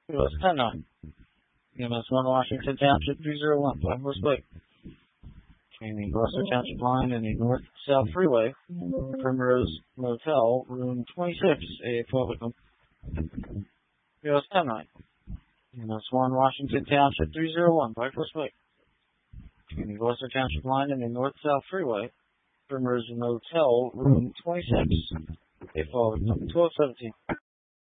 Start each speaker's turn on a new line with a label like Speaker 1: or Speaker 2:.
Speaker 1: US 10-9. EMS 1 Washington Township 3015 West Lake. Between the Gloucester Township line and the North-South Freeway, Primrose Motel, room 26, a Fort Wickham. US 10-9. EMS 1 Washington Township 3015 West Lake. Between the Gloucester Township line and the North-South Freeway, Primrose Motel, room 26, a Fort Wickham. 1217.